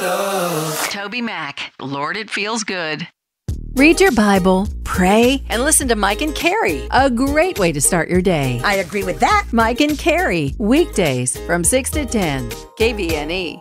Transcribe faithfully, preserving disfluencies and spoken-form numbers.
love. Toby Mac, Lord, it feels good. Read your Bible, pray, and listen to Mike and Carrie. A great way to start your day. I agree with that. Mike and Carrie, weekdays from six to ten, K B N E.